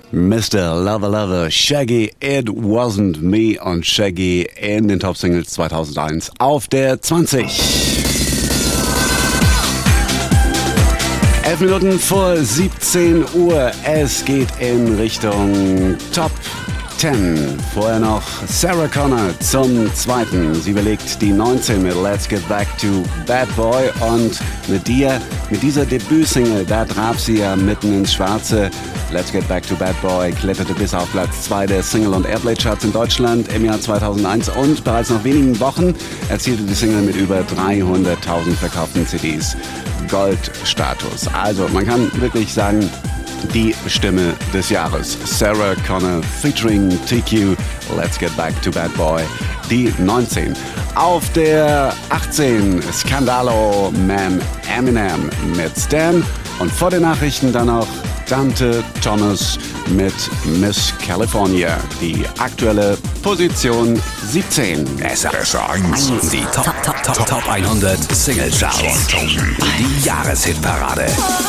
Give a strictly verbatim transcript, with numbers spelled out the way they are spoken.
Mister Lover Lover, Shaggy, It Wasn't Me und Shaggy in den Top-Singles zweitausendeins auf der zwanzig. Elf Minuten vor siebzehn Uhr, es geht in Richtung Top zehn. Vorher noch Sarah Connor zum zweiten. Sie belegt die neunzehn mit Let's Get Back to Bad Boy und mit dir, mit dieser Debütsingle, da traf sie ja mitten ins Schwarze. Let's Get Back to Bad Boy kletterte bis auf Platz zwei der Single- und Airplay-Charts in Deutschland im Jahr zweitausendeins und bereits nach wenigen Wochen erzielte die Single mit über dreihunderttausend verkauften C Ds Goldstatus. Also man kann wirklich sagen, die Stimme des Jahres. Sarah Connor featuring T Q, Let's Get Back to Bad Boy, die neunzehn. Auf der achtzehn Scandalo Man Eminem mit Stan und vor den Nachrichten dann noch Dante Thomas mit Miss California. Die aktuelle Position siebzehn. S R eins, die Top, Top, Top, Top hundert Single Charts. Die Jahreshitparade.